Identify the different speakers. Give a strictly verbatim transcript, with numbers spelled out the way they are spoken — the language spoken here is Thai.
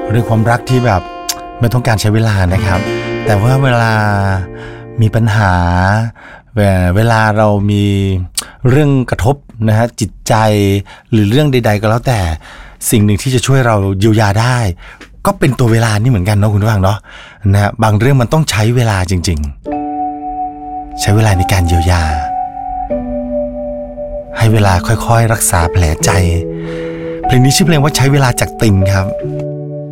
Speaker 1: เรื่องความรักที่แบบไม่ต้องการใช้เวลานะครับแต่ว่าเวลามีปัญหาเวลาเรามีเรื่องกระทบนะฮะจิตใจหรือเรื่องใดๆก็แล้วแต่สิ่งหนึ่งที่จะช่วยเราเยียวยาได้ก็เป็นตัวเวลานี่เหมือนกันเนาะคุณผู้ฟังเนาะนะฮะบางเรื่องมันต้องใช้เวลาจริงๆใช้เวลาในการเยียวยาให้เวลาค่อยๆรักษาแผลใจเพลงนี้ชื่อเพลงว่าใช้เวลาจากติงครับ